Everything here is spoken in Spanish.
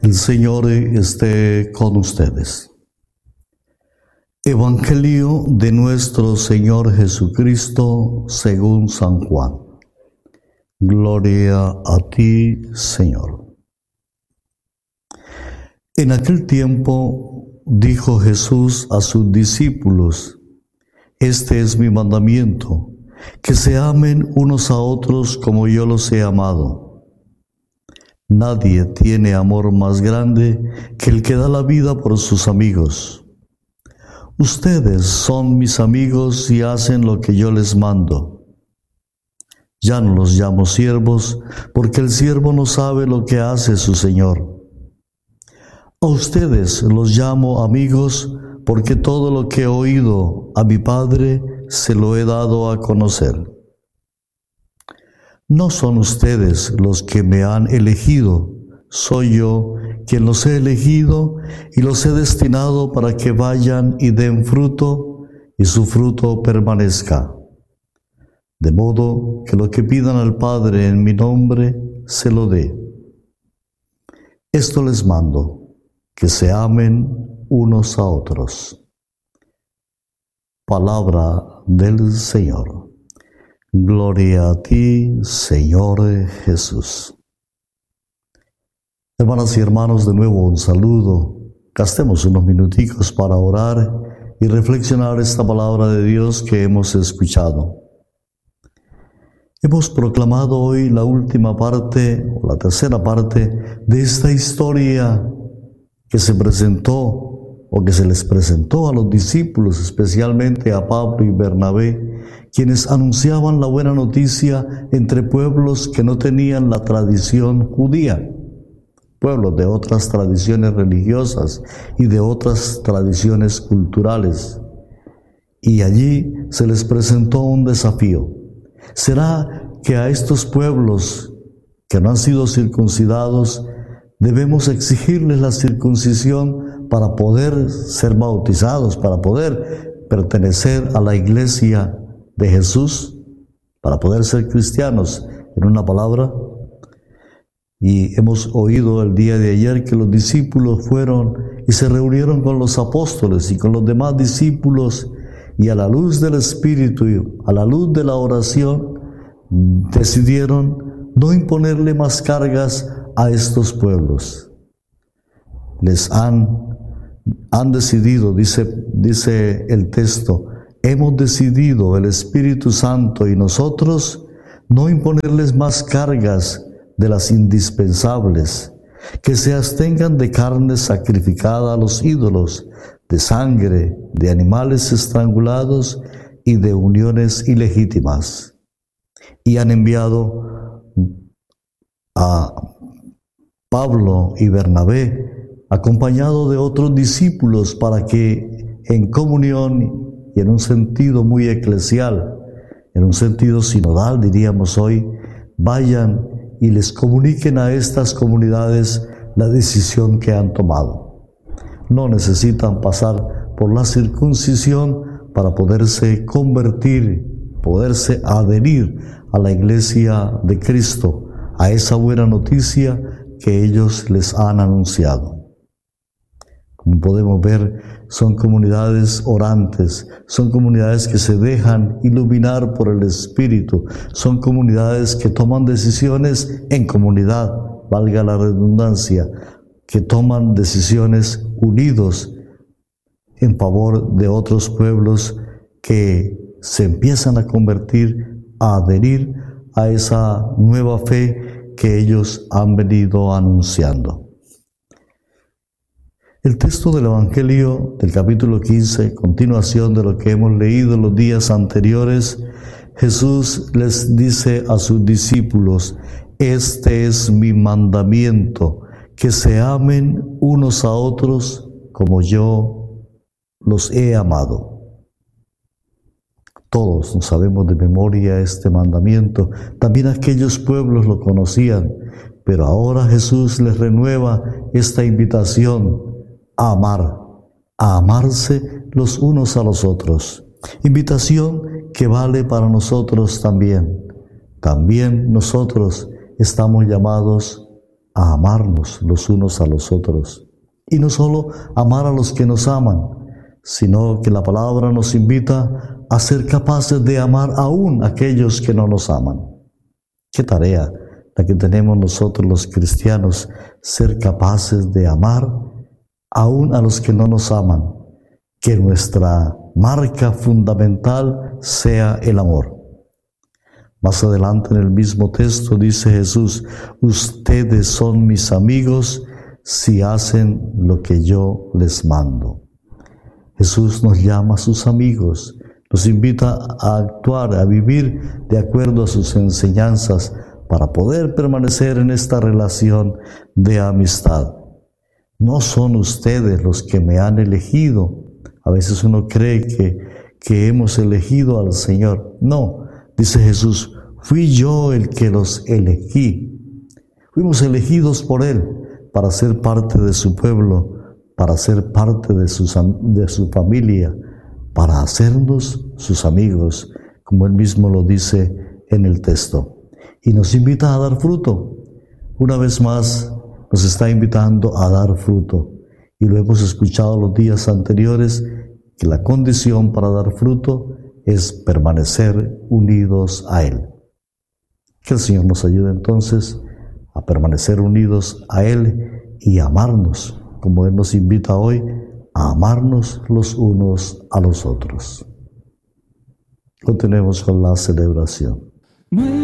El Señor esté con ustedes. Evangelio de nuestro Señor Jesucristo según San Juan. Gloria a ti, Señor. En aquel tiempo dijo Jesús a sus discípulos: Este es mi mandamiento, que se amen unos a otros como yo los he amado. Nadie tiene amor más grande que el que da la vida por sus amigos. Ustedes son mis amigos y hacen lo que yo les mando. Ya no los llamo siervos, porque el siervo no sabe lo que hace su Señor. A ustedes los llamo amigos, porque todo lo que he oído a mi Padre se lo he dado a conocer. No son ustedes los que me han elegido, soy yo quien los he elegido y los he destinado para que vayan y den fruto y su fruto permanezca. De modo que lo que pidan al Padre en mi nombre se lo dé. Esto les mando, que se amen unos a otros. Palabra del Señor. Gloria a ti, Señor Jesús. Hermanas y hermanos, de nuevo un saludo. Gastemos unos minuticos para orar y reflexionar esta palabra de Dios que hemos escuchado. Hemos proclamado hoy la última parte, o la tercera parte, de esta historia que se presentó, o que se les presentó a los discípulos, especialmente a Pablo y Bernabé, quienes anunciaban la buena noticia entre pueblos que no tenían la tradición judía, pueblos de otras tradiciones religiosas y de otras tradiciones culturales. Y allí se les presentó un desafío. ¿Será que a estos pueblos que no han sido circuncidados debemos exigirles la circuncisión para poder ser bautizados, para poder pertenecer a la iglesia de Jesús, para poder ser cristianos, en una palabra? Y hemos oído el día de ayer que los discípulos fueron y se reunieron con los apóstoles y con los demás discípulos, y a la luz del Espíritu y a la luz de la oración decidieron no imponerle más cargas a estos pueblos. Les han decidido, dice el texto, hemos decidido, el Espíritu Santo y nosotros, no imponerles más cargas de las indispensables, que se abstengan de carne sacrificada a los ídolos, de sangre, de animales estrangulados y de uniones ilegítimas. Y han enviado a Pablo y Bernabé, acompañado de otros discípulos, para que en comunión y en un sentido muy eclesial, en un sentido sinodal, diríamos hoy, vayan y les comuniquen a estas comunidades la decisión que han tomado. No necesitan pasar por la circuncisión para poderse convertir, poderse adherir a la iglesia de Cristo, a esa buena noticia que ellos les han anunciado. Como podemos ver, son comunidades orantes, son comunidades que se dejan iluminar por el Espíritu, son comunidades que toman decisiones en comunidad, valga la redundancia, que toman decisiones unidos en favor de otros pueblos que se empiezan a convertir, a adherir a esa nueva fe que ellos han venido anunciando. El texto del Evangelio del capítulo 15, continuación de lo que hemos leído los días anteriores, Jesús les dice a sus discípulos: Este es mi mandamiento, que se amen unos a otros como yo los he amado. Todos nos sabemos de memoria este mandamiento. También aquellos pueblos lo conocían, pero ahora Jesús les renueva esta invitación a amar, a amarse los unos a los otros. Invitación que vale para nosotros también. También nosotros estamos llamados a amarnos los unos a los otros. Y no solo amar a los que nos aman, sino que la palabra nos invita a ser capaces de amar aún a aquellos que no nos aman. Qué tarea la que tenemos nosotros los cristianos, ser capaces de amar aún a los que no nos aman. Que nuestra marca fundamental sea el amor. Más adelante en el mismo texto dice Jesús: ustedes son mis amigos si hacen lo que yo les mando. Jesús nos llama a sus amigos, nos invita a actuar, a vivir de acuerdo a sus enseñanzas para poder permanecer en esta relación de amistad. No son ustedes los que me han elegido. A veces uno cree que hemos elegido al Señor. No, dice Jesús, fui yo el que los elegí. Fuimos elegidos por Él para ser parte de su pueblo, para ser parte de su familia, para hacernos sus amigos, como Él mismo lo dice en el texto. Y nos invita a dar fruto. Una vez más, nos está invitando a dar fruto. Y lo hemos escuchado los días anteriores, que la condición para dar fruto es permanecer unidos a Él. Que el Señor nos ayude entonces a permanecer unidos a Él y a amarnos, como Él nos invita hoy a amarnos los unos a los otros. Continuemos con la celebración.